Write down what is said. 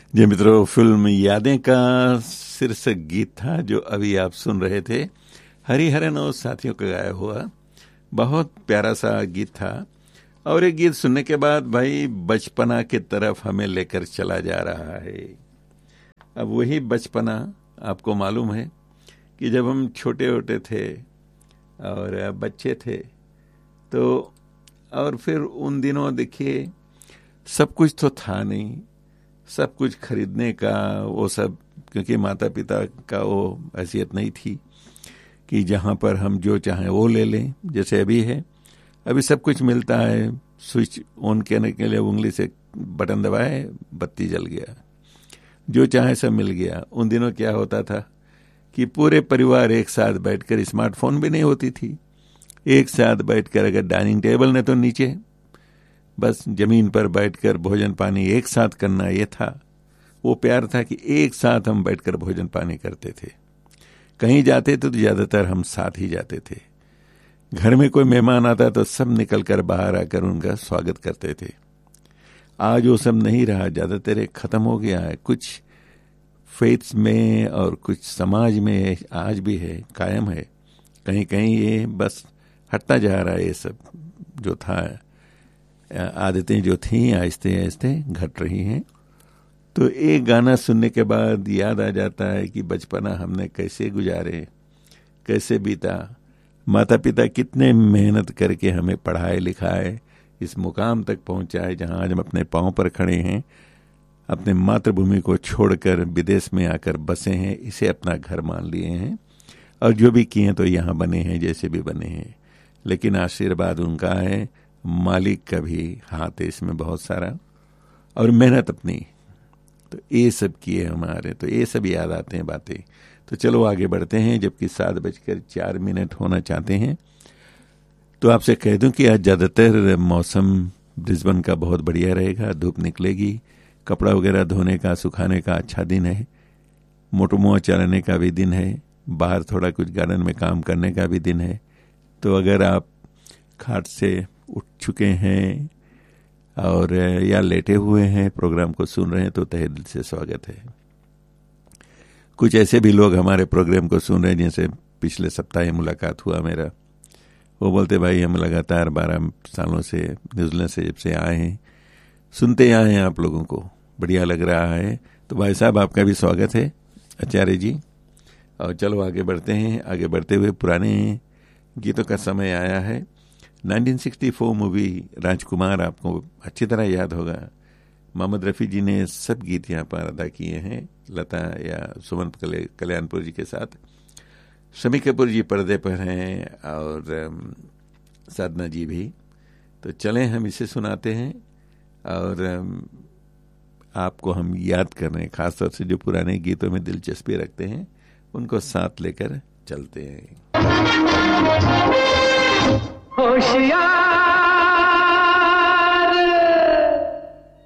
जी मित्रों, फिल्म यादें का शीर्षक गीत था जो अभी आप सुन रहे थे। हरिहरन और साथियों का गाया हुआ बहुत प्यारा सा गीत था। और ये गीत सुनने के बाद भाई बचपना की तरफ हमें लेकर चला जा रहा है। अब वही बचपना आपको मालूम है कि जब हम छोटे होते थे और बच्चे थे तो, और फिर उन दिनों देखिए सब कुछ तो था नहीं, सब कुछ खरीदने का वो सब, क्योंकि माता पिता का वो हैसियत नहीं थी कि जहाँ पर हम जो चाहें वो ले लें। जैसे अभी है, अभी सब कुछ मिलता है, स्विच ऑन करने के लिए उंगली से बटन दबाए, बत्ती जल गया, जो चाहे सब मिल गया। उन दिनों क्या होता था कि पूरे परिवार एक साथ बैठकर, स्मार्टफोन भी नहीं होती थी, एक साथ बैठकर, अगर डाइनिंग टेबल ने तो नीचे, बस जमीन पर बैठकर भोजन पानी एक साथ करना, ये था वो प्यार था कि एक साथ हम बैठकर भोजन पानी करते थे। कहीं जाते थे तो ज्यादातर हम साथ ही जाते थे। घर में कोई मेहमान आता तो सब निकलकर बाहर आकर उनका स्वागत करते थे। आज वो सब नहीं रहा, ज्यादातर खत्म हो गया है। कुछ फेथ्स में और कुछ समाज में आज भी है, कायम है, कहीं कहीं ये बस हटता जा रहा है। ये सब जो था, आदतें जो थीं आहिस्ते आहिस्ते घट रही हैं। तो एक गाना सुनने के बाद याद आ जाता है कि बचपना हमने कैसे गुजारे, कैसे बीता। माता पिता कितने मेहनत करके हमें पढ़ाए लिखाए, इस मुकाम तक पहुंचाए जहां आज हम अपने पांव पर खड़े हैं। अपने मातृभूमि को छोड़कर विदेश में आकर बसे हैं, इसे अपना घर मान लिए हैं, और जो भी किए तो यहाँ बने हैं, जैसे भी बने हैं। लेकिन आशीर्वाद उनका है, मालिक का भी हाथ है इसमें बहुत सारा, और मेहनत अपनी। तो ये सब किए हमारे, तो ये सब याद आते हैं बातें। तो चलो आगे बढ़ते हैं, जबकि 7:04 होना चाहते हैं। तो आपसे कह दूं कि आज ज़्यादातर मौसम ब्रिस्बेन का बहुत बढ़िया रहेगा, धूप निकलेगी, कपड़ा वगैरह धोने का, सुखाने का अच्छा दिन है, मोटरमुआ चलाने का भी दिन है, बाहर थोड़ा कुछ गार्डन में काम करने का भी दिन है। तो अगर आप खाट से उठ चुके हैं और या लेटे हुए हैं, प्रोग्राम को सुन रहे हैं, तो तहे दिल से स्वागत है। कुछ ऐसे भी लोग हमारे प्रोग्राम को सुन रहे हैं, जैसे पिछले सप्ताह ही मुलाकात हुआ मेरा, वो बोलते भाई हम लगातार 12 सालों से न्यूजीलैंड से जब से आए हैं, सुनते आए हैं आप लोगों को, बढ़िया लग रहा है। तो भाई साहब आपका भी स्वागत है आचार्य जी। और चलो आगे बढ़ते हैं। आगे बढ़ते हुए पुराने गीतों का समय आया है। 1964 मूवी राजकुमार आपको अच्छी तरह याद होगा। मोहम्मद रफ़ी जी ने सब गीत यहाँ पर अदा किए हैं, लता या सुमन कल्याणपुर जी के साथ। शमी कपूर जी पर्दे पर हैं और साधना जी भी। तो चलें हम इसे सुनाते हैं और आपको हम याद कर रहे हैं, खासतौर से जो पुराने गीतों में दिलचस्पी रखते हैं उनको साथ लेकर चलते हैं। होशियार